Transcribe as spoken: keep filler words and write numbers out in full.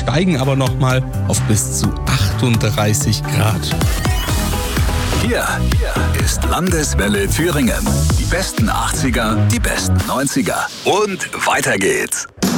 steigen aber nochmal auf bis zu achtunddreißig Grad. Hier, hier ist Landeswelle Thüringen. Die besten achtziger, die besten neunziger und weiter geht's.